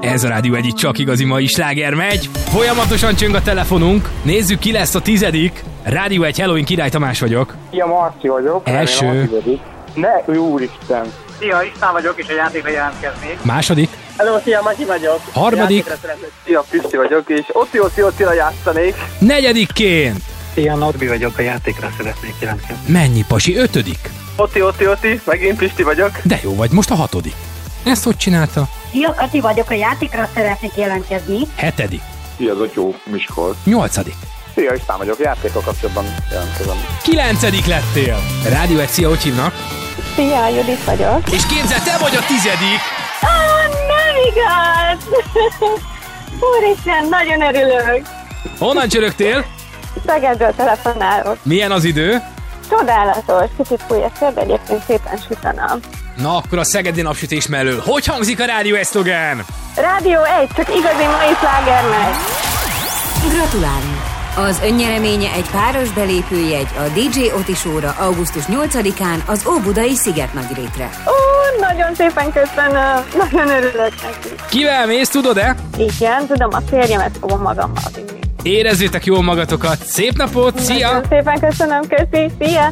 Ez a Rádió egyik csak igazi mai sláger megy. Folyamatosan csöng a telefonunk. Nézzük, ki lesz a 10. Rádió egy Halloween Király Tamás vagyok. Szia, Marci vagyok. Első. Ne, úristen. Szia, István vagyok, és a játékra jelentkeznék. Második. Hello, szia, Matyi vagyok. Harmadik. Szia, Pisti vagyok, és Oti-Oti-Otira játszanék. Negyedikként. Szia, Norbi vagyok, a játékra szeretnék jelentkezni. Mennyi, pasi? 5. Oti-Oti-Oti, megint Pisti vagyok. De jó vagy, most a 6. Ezt hogy csinálta? Szia, Kati vagyok, a játékra szeretnék jelentkezni. 7. Szia, Zotyó, Miskolc. 8. Szia, István vagyok, játékkal kapcsolatban jelentkezem. 9. lettél. Rádió egy, szia, hogy hívnak? Szia, Judit vagyok. És képzeld, te vagy a 10. Nem igaz! Úristen, nagyon örülök. Honnan csörögtél? Szegedről telefonálok. Milyen az idő? Csodálatos, kicsit fúj a szél, de egyébként szépen süt a nap. Na, akkor a szegedi napsütés mellől. Hogy hangzik a Rádió egy szlogán? Rádió 1, csak igazi mai sláger megy. Gratulálunk! Az önnyereménye egy páros belépőjegy a DJ Oti Show-ra augusztus 8-án az Óbudai Szigetnagyrétre. Nagyon szépen köszönöm, nagyon örülök neki. Kivel mész, tudod-e? Igen, tudom, a férjemet fogom magammal vinni. Érezzétek jól magatokat. Szép napot, szia! Nagyon szépen köszönöm, köszi, szia!